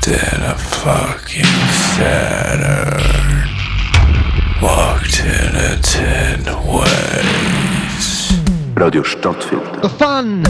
Walked in a fucking Saturn. Walked in a 10 ways. Radio Stadtfilter. The fun